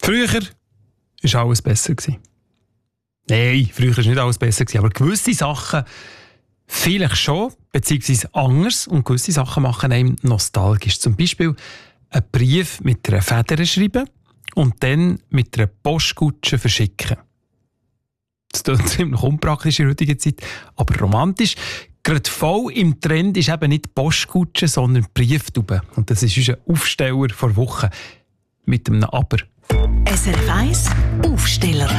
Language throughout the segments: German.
Früher war alles besser. Nein, früher war nicht alles besser, aber gewisse Sachen vielleicht schon, beziehungsweise anders. Und gewisse Sachen machen einem nostalgisch. Zum Beispiel einen Brief mit einer Feder schreiben und dann mit einer Postkutsche verschicken. Das klingt ziemlich unpraktisch in der heutigen Zeit, aber romantisch. Gerade voll im Trend ist eben nicht die Postkutsche, sondern die Brieftube. Und das ist unser Aufsteller vor Wochen. Mit einem Aber. SRF 1 Aufsteller.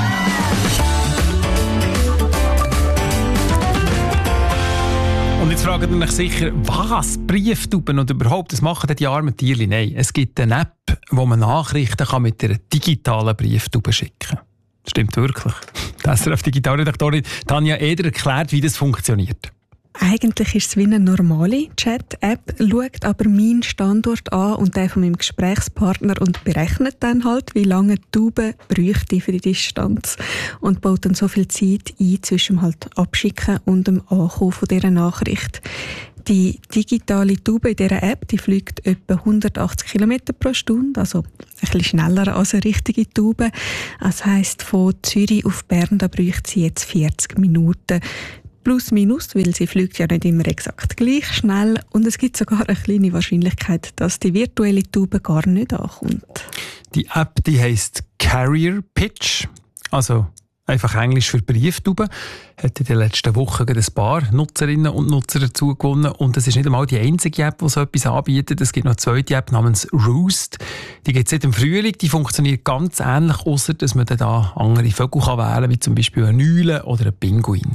Und jetzt fragen ihr euch sicher, was? Brieftuben und überhaupt, das machen die armen Tierchen? Nein, es gibt eine App, wo man Nachrichten kann mit einer digitalen Brieftube schicken kann. Das stimmt wirklich. Die SRF-Digitalredaktorin Tanja Eder erklärt, wie das funktioniert. Eigentlich ist es wie eine normale Chat-App, schaut aber meinen Standort an und den von meinem Gesprächspartner und berechnet dann halt, wie lange die Tube bräuchte für die Distanz und baut dann so viel Zeit ein zwischen halt Abschicken und dem Ankommen von dieser Nachricht. Die digitale Tube in dieser App, die fliegt etwa 180 km pro Stunde, also ein bisschen schneller als eine richtige Tube. Das heisst, von Zürich auf Bern, da bräuchte sie jetzt 40 Minuten. Plus minus, weil sie fliegt ja nicht immer exakt gleich schnell. Und es gibt sogar eine kleine Wahrscheinlichkeit, dass die virtuelle Tube gar nicht ankommt. Die App, die heisst Carrier Pitch, also einfach Englisch für Brieftube, hat in den letzten Wochen ein paar Nutzerinnen und Nutzer dazu gewonnen. Und es ist nicht einmal die einzige App, die so etwas anbietet. Es gibt noch eine zweite App namens Roost. Die gibt es seit dem Frühling. Die funktioniert ganz ähnlich, ausser dass man da andere Vögel wählen kann, wie zum Beispiel eine Eule oder ein Pinguin.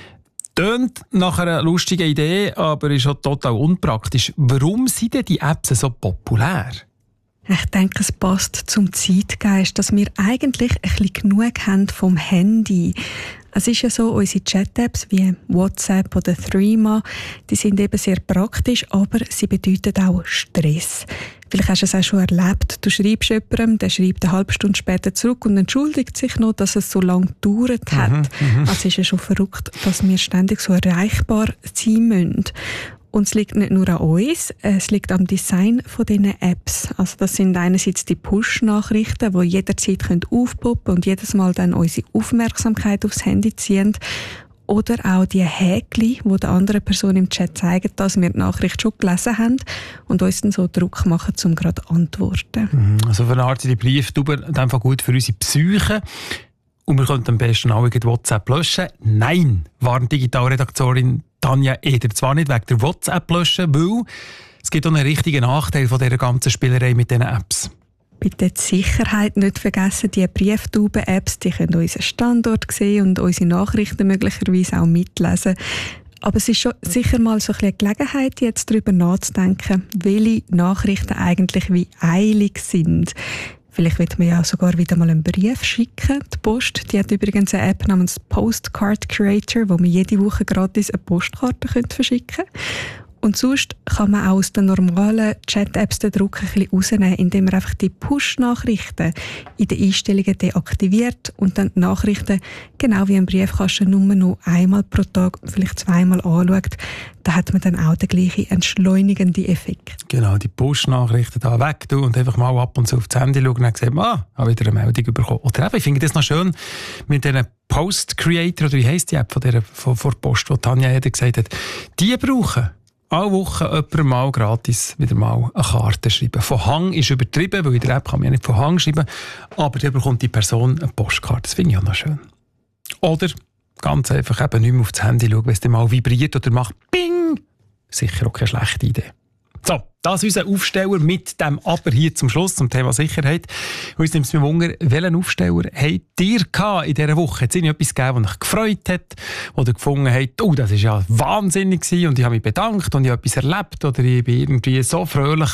Tönt nach einer lustigen Idee, aber ist auch total unpraktisch. Warum sind denn die Apps so populär? Ich denke, es passt zum Zeitgeist, dass wir eigentlich ein bisschen genug haben vom Handy. Es ist ja so, unsere Chat-Apps wie WhatsApp oder Threema, die sind eben sehr praktisch, aber sie bedeuten auch Stress. Vielleicht hast du es auch schon erlebt. Du schreibst jemandem, der schreibt eine halbe Stunde später zurück und entschuldigt sich noch, dass es so lange gedauert hat. Also es ist ja schon verrückt, dass wir ständig so erreichbar sein müssen. Und es liegt nicht nur an uns, es liegt am Design von diesen Apps. Also das sind einerseits die Push-Nachrichten, die jederzeit aufpoppen können und jedes Mal dann unsere Aufmerksamkeit aufs Handy ziehen. Oder auch die Häkchen, die der anderen Person im Chat zeigen, dass wir die Nachricht schon gelesen haben und uns dann so Druck machen, um gerade zu antworten. Also für eine Art die Brieftube einfach gut für unsere Psyche. Und wir könnten am besten auch WhatsApp löschen. Nein, warnt Digitalredaktorin Tanja Eder. Zwar nicht wegen der WhatsApp löschen, weil es gibt auch einen richtigen Nachteil von dieser ganzen Spielerei mit diesen Apps. Bitte die Sicherheit nicht vergessen, die Brieftube-Apps, die können unseren Standort sehen und unsere Nachrichten möglicherweise auch mitlesen. Aber es ist schon sicher mal so eine Gelegenheit, jetzt darüber nachzudenken, welche Nachrichten eigentlich wie eilig sind. Vielleicht wird man ja sogar wieder mal einen Brief schicken. Die Post, die hat übrigens eine App namens Postcard Creator, wo man jede Woche gratis eine Postkarte verschicken könnte. Und sonst kann man auch aus den normalen Chat-Apps den Druck ein bisschen rausnehmen, indem man einfach die Push-Nachrichten in den Einstellungen deaktiviert und dann die Nachrichten, genau wie im Briefkasten, nur noch einmal pro Tag, vielleicht zweimal anschaut. Da hat man dann auch den gleichen entschleunigenden Effekt. Genau, die Push-Nachrichten da weg und einfach mal ab und zu auf das Handy schauen und dann sieht man, habe wieder eine Meldung bekommen. Oder eben, ich finde das noch schön mit diesen Post-Creator, oder wie heisst die App von der Post, die Tanja Eder gesagt hat, die brauchen alle Wochen jemand mal gratis wieder mal eine Karte schreiben. Von Hang ist übertrieben, weil in der App kann man ja nicht von Hang schreiben, aber dann bekommt die Person eine Postkarte. Das finde ich auch noch schön. Oder ganz einfach eben nicht mehr auf das Handy schauen, wenn es dann mal vibriert oder macht Ping. Sicher auch keine schlechte Idee. So, das ist unser Aufsteller mit dem Aber hier zum Schluss zum Thema Sicherheit. Uns nimmt es mich wunder, welchen Aufsteller habt ihr in dieser Woche? Hat es etwas gegeben, das euch gefreut hat? Oder gefunden habt, oh, das war ja wahnsinnig gewesen und ich habe mich bedankt und ich habe etwas erlebt oder ich bin irgendwie so fröhlich,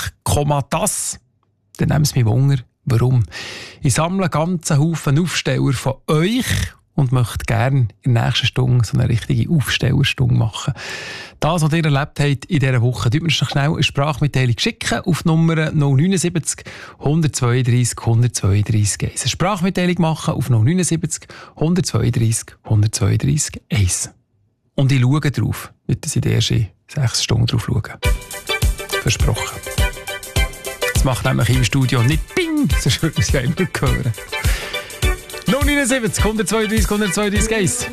das? Dann nimmt es mich wunder, warum? Ich sammle einen ganzen Haufen Aufsteller von euch und möchte gerne in der nächsten Stunde so eine richtige Aufstellerstunde machen. Das, was ihr erlebt habt in dieser Woche, tut mir noch schnell eine Sprachmitteilung schicken auf Nummer 079 132 132 1. Eine Sprachmitteilung machen auf 079 132 132 1. Und ich schaue drauf, nicht dass ich die ersten 6 Stunden drauf schaue. Versprochen. Das macht nämlich im Studio nicht Ping Sonst würde man es ja immer hören. 079 132 132 1.